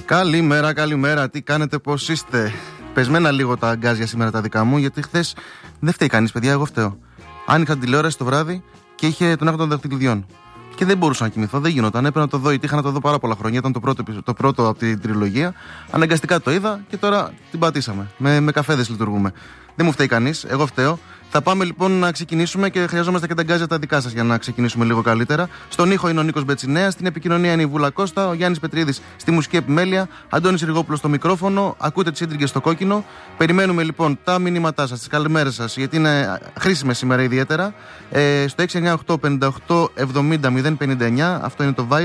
Καλημέρα, καλημέρα. Τι κάνετε, πώς είστε? Πεσμένα λίγο τα αγκάζια σήμερα τα δικά μου, γιατί χθες δεν φταίει κανείς, παιδιά. Εγώ φταίω. Άνοιξα την τηλεόραση το βράδυ και είχε τον Άρχοντα των Δαχτυλιδιών. Και δεν μπορούσα να κοιμηθώ, δεν γινόταν. Έπρεπε να το δω, γιατί είχα να το δω πάρα πολλά χρόνια. Ήταν το πρώτο από την τριλογία. Αναγκαστικά το είδα και τώρα την πατήσαμε. Με καφέδες λειτουργούμε. Δεν μου φταίει κανείς, εγώ φταίω. Θα πάμε λοιπόν να ξεκινήσουμε και χρειαζόμαστε και τα γκάζια τα δικά σας για να ξεκινήσουμε λίγο καλύτερα. Στον ήχο είναι ο Νίκος Μπετσινέας, στην επικοινωνία είναι η Βούλα Κώστα, ο Γιάννης Πετρίδης στη μουσική επιμέλεια, Αντώνης Ριγόπουλος στο μικρόφωνο, ακούτε τις ίντριγκες στο κόκκινο. Περιμένουμε λοιπόν τα μηνύματά σας, τις καλημέρες σας, γιατί είναι χρήσιμες σήμερα ιδιαίτερα. Στο 698 58 70 059, αυτό είναι το Viber.